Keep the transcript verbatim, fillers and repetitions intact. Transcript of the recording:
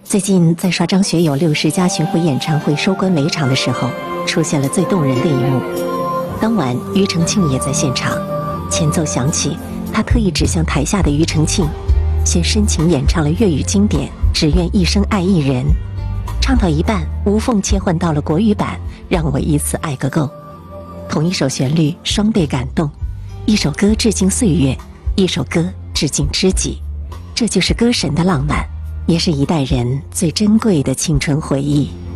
最近在刷张学友六十加巡回演唱会收官尾场的时候，出现了最动人的一幕。当晚，庾澄庆也在现场。前奏响起，他特意指向台下的庾澄庆，先深情演唱了粤语经典《只愿一生爱一人》。唱到一半，无缝切换到了国语版《让我一次爱个够》。同一首旋律，双倍感动。一首歌致敬岁月，一首歌致敬知己。这就是歌神的浪漫，也是一代人最珍贵的青春回忆。